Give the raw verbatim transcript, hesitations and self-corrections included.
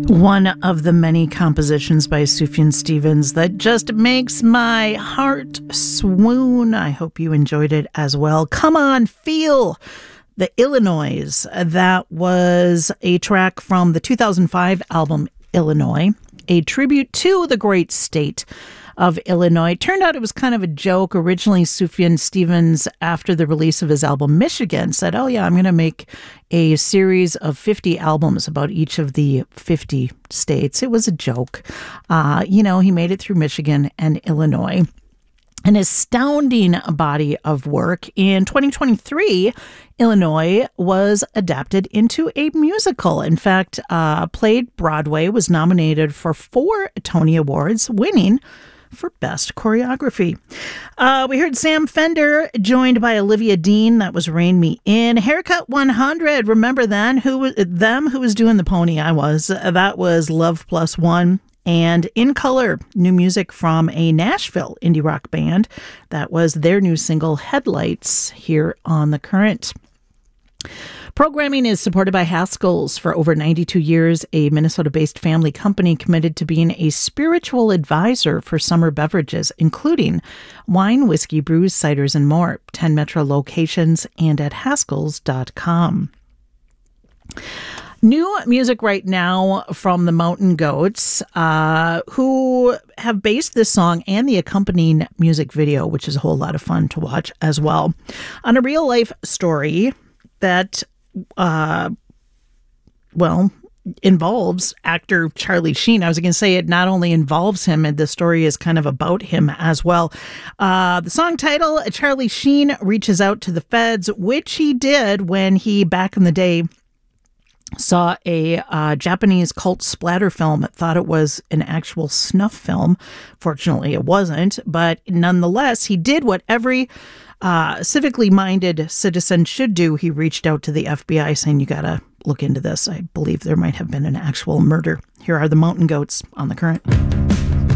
One of the many compositions by Sufjan Stevens that just makes my heart swoon. I hope you enjoyed it as well. Come On, Feel the Illinois. That was a track from the two thousand five album Illinois, a tribute to the great state of Illinois. Turned out it was kind of a joke. Originally, Sufjan Stevens, after the release of his album Michigan, said, oh yeah, I'm going to make a series of fifty albums about each of the fifty states. It was a joke. Uh, you know, he made it through Michigan and Illinois. An astounding body of work. In twenty twenty-three, Illinois was adapted into a musical. In fact, uh, played Broadway, was nominated for four Tony Awards, winning for Best Choreography. Uh, we heard Sam Fender joined by Olivia Dean. That was Rein Me In. Haircut one hundred. Remember then? Who was them? Who was doing the pony? I was. That was Love Plus One. And In Color, new music from a Nashville indie rock band. That was their new single, Headlights, here on The Current. Programming is supported by Haskell's. For over ninety-two years, a Minnesota-based family company committed to being a spiritual advisor for summer beverages, including wine, whiskey, brews, ciders, and more. ten Metro locations and at haskells dot com. New music right now from the Mountain Goats, uh, who have based this song and the accompanying music video, which is a whole lot of fun to watch as well, on a real-life story that, uh, well, involves actor Charlie Sheen. I was going to say it not only involves him, and the story is kind of about him as well. Uh, the song title, Charlie Sheen Reaches Out to the Feds, which he did when he, back in the day, saw a uh, Japanese cult splatter film, thought it was an actual snuff film. Fortunately, it wasn't. But nonetheless, he did what every uh, civically minded citizen should do. He reached out to the F B I saying, you got to look into this. I believe there might have been an actual murder. Here are the Mountain Goats on The Current.